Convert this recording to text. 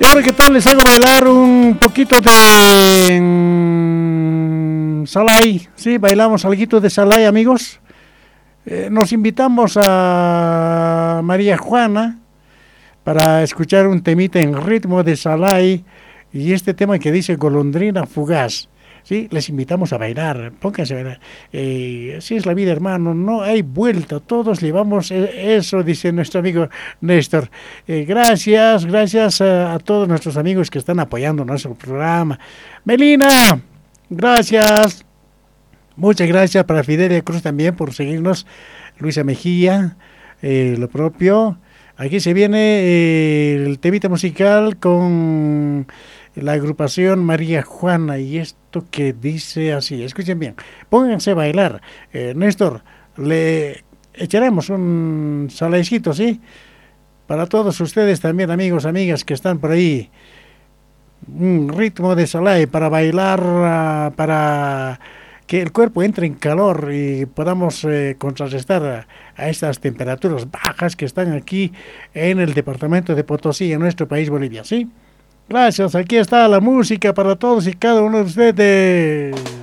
Hola, ¿qué tal? Les hago bailar un poquito de Salai. Sí, bailamos algo de Salai, amigos. Nos invitamos a María Juana para escuchar un temita en ritmo de Salai y este tema que dice Golondrina Fugaz. Sí, les invitamos a bailar, pónganse a bailar. Así es la vida, hermano, no hay vuelta, todos llevamos eso, dice nuestro amigo Néstor. Gracias a todos nuestros amigos que están apoyando nuestro programa. Melina, gracias. Muchas gracias para Fidelia Cruz también por seguirnos. Luisa Mejía, lo propio. Aquí se viene el temita musical con la agrupación María Juana y esto que dice así, escuchen bien, pónganse a bailar. Néstor, le echaremos un salecito, ¿sí? Para todos ustedes también, amigos, amigas que están por ahí, un ritmo de salai para bailar, para que el cuerpo entre en calor y podamos contrarrestar a estas temperaturas bajas que están aquí en el departamento de Potosí, en nuestro país Bolivia, ¿sí? Gracias, aquí está la música para todos y cada uno de ustedes.